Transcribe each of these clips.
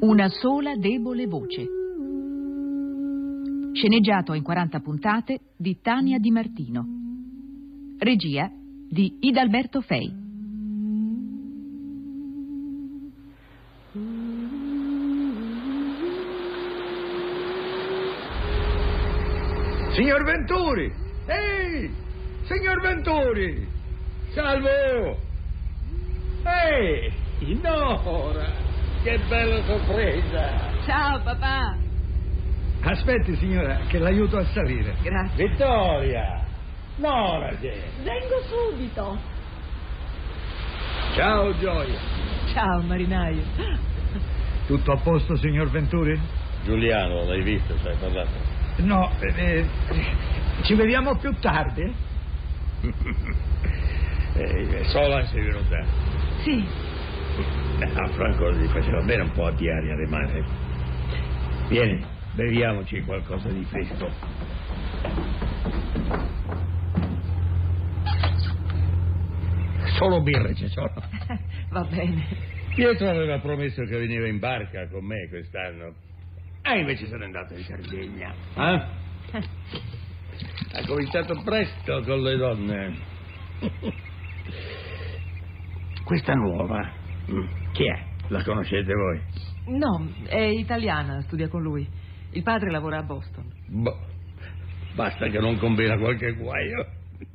Una sola debole voce. Sceneggiato in 40 puntate di Tania Di Martino. Regia di Idalberto Fei. Signor Venturi! Ehi! Signor Venturi! Salvo! Ehi! Nora! Che bella sorpresa! Ciao papà! Aspetti signora, che l'aiuto a salire. Grazie. Vittoria! Nora c'è! Vengo subito. Ciao Gioia! Ciao marinaio. Tutto a posto signor Venturi? Giuliano, l'hai visto, ci hai parlato? No, ci vediamo più tardi? Sola sei venuta. Sì. A Franco gli faceva bene un po' di aria di mare. Vieni, beviamoci qualcosa di fresco. Solo birre ci sono. Va bene. Pietro aveva promesso che veniva in barca con me quest'anno. E invece sono andato in Sardegna. Ha cominciato presto con le donne. Questa nuova, chi è? La conoscete voi? No, è italiana, studia con lui. Il padre lavora a Boston. Boh, basta che non combina qualche guaio.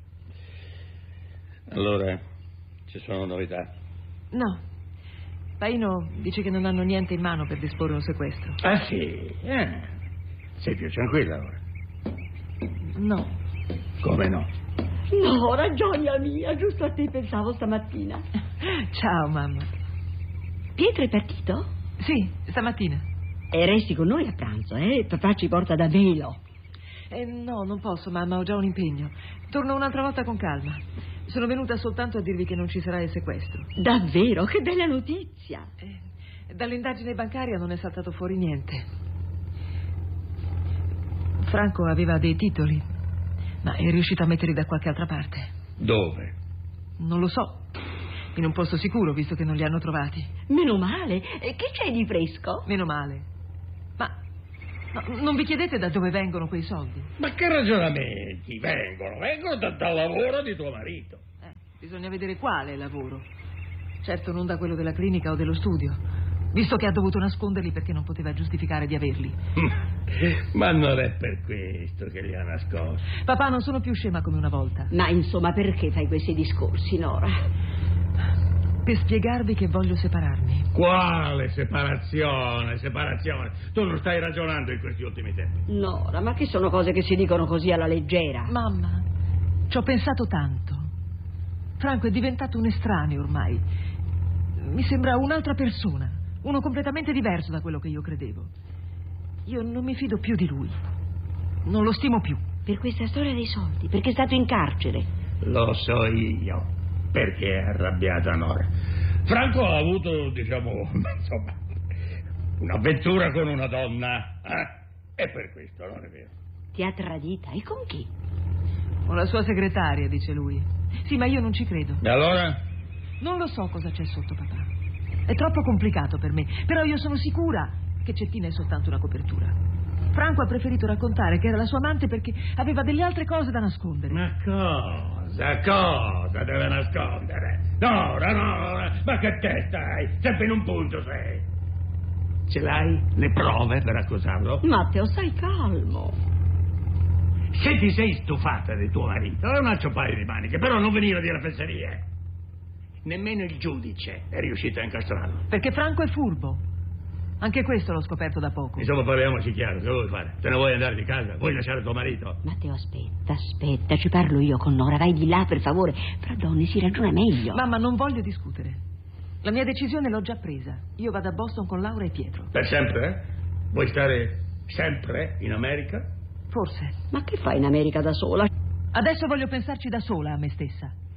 Allora, ci sono novità? No. Paino dice che non hanno niente in mano per disporre un sequestro. Ah sì? Sei più tranquilla ora? No. Come no? Nora, gioia mia, giusto a te pensavo stamattina. Ciao mamma. Pietro è partito? Sì, stamattina. E resti con noi a pranzo, eh? Papà ci porta da velo. No, non posso mamma, ho già un impegno. Torno un'altra volta con calma. Sono venuta soltanto a dirvi che non ci sarà il sequestro. Davvero? Che bella notizia. Dall'indagine bancaria non è saltato fuori niente. Franco aveva dei titoli, ma è riuscito a metterli da qualche altra parte. Dove? Non lo so. In un posto sicuro, visto che non li hanno trovati. Meno male. Che c'è di fresco? Meno male. Ma non vi chiedete da dove vengono quei soldi? Ma che ragionamenti? Vengono dal lavoro di tuo marito. Bisogna vedere quale lavoro. Certo non da quello della clinica o dello studio, visto che ha dovuto nasconderli perché non poteva giustificare di averli. Ma non è per questo che li ha nascosti. Papà, non sono più scema come una volta. Ma insomma, perché fai questi discorsi, Nora? Per spiegarvi che voglio separarmi. Quale separazione? Tu non stai ragionando in questi ultimi tempi. Nora, ma che sono cose che si dicono così alla leggera? Mamma, ci ho pensato tanto. Franco è diventato un estraneo ormai. Mi sembra un'altra persona, uno completamente diverso da quello che io credevo. Io non mi fido più di lui. Non lo stimo più. Per questa storia dei soldi, perché è stato in carcere. Lo so io, perché è arrabbiata Nora. Franco ha avuto, diciamo, insomma, un'avventura con una donna. E per questo, non è vero? Ti ha tradita? E con chi? Con la sua segretaria, dice lui. Sì, ma io non ci credo. E allora? Non lo so cosa c'è sotto, papà. È troppo complicato per me. Però io sono sicura che Cettina è soltanto una copertura. Franco ha preferito raccontare che era la sua amante perché aveva delle altre cose da nascondere. Ma cosa deve nascondere? Nora, ma che testa hai? Sempre in un punto sei. Ce l'hai le prove per accusarlo? Matteo, stai calmo. Se ti sei stufata di tuo marito, è un altro paio di maniche, però non venire a dire fesserie. Nemmeno il giudice è riuscito a incastrarlo. Perché Franco è furbo. Anche questo l'ho scoperto da poco. Insomma, parliamoci chiaro, che vuoi fare? Te ne vuoi andare di casa? Vuoi lasciare tuo marito? Matteo, aspetta, ci parlo io con Nora, vai di là per favore. Fra donne si ragiona meglio. Mamma, non voglio discutere. La mia decisione l'ho già presa. Io vado a Boston con Laura e Pietro. Per sempre? Vuoi stare sempre in America? Forse. Ma che fai in America da sola? Adesso voglio pensarci da sola a me stessa.